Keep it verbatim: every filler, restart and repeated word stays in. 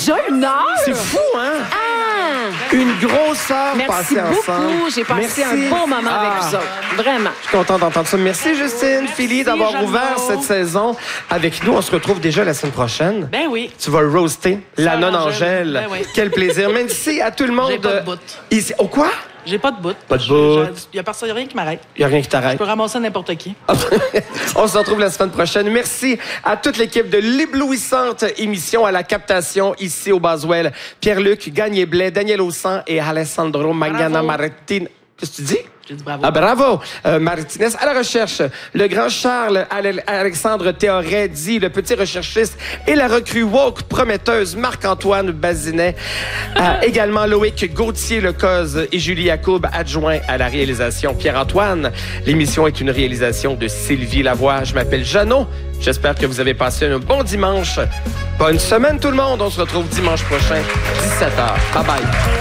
Déjà une heure? C'est fou, hein? Ah! Une grosse heure Merci passée beaucoup. ensemble. J'ai passé Merci. un bon moment Ah. avec vous autres. Vraiment. Je suis content d'entendre ça. Merci, Justine, Philly, d'avoir Jeannot. ouvert cette saison avec nous. On se retrouve déjà la semaine prochaine. Ben oui. Tu vas roaster la Sœur non-Angèle. Angèle. Ben oui. Quel plaisir. Merci à tout le monde. J'ai pas de bout. Ici. Oh, quoi? J'ai pas de bout. Pas de Je- bout. je- Il y a personne, y a rien qui m'arrête. Il n'y a rien qui Je t'arrête. peux ramasser n'importe qui. On se retrouve la semaine prochaine. Merci à toute l'équipe de l'éblouissante émission à la captation ici au Boswell. Pierre-Luc Gagné-Blais, Daniel Aussan et Alessandro Magana Martin. Qu'est-ce que tu dis? J'ai dit bravo. Ah, bravo! Euh, Martinez à la recherche. Le grand Charles Ale- Alexandre Théoret dit le petit recherchiste et la recrue woke prometteuse Marc-Antoine Bazinet. Euh, également Loïc Gauthier-Lecoz et Julie Yacoub, adjoint à la réalisation Pierre-Antoine. L'émission est une réalisation de Sylvie Lavoie. Je m'appelle Jeannot. J'espère que vous avez passé un bon dimanche. Bonne semaine tout le monde. On se retrouve dimanche prochain, dix-sept heures. Bye bye.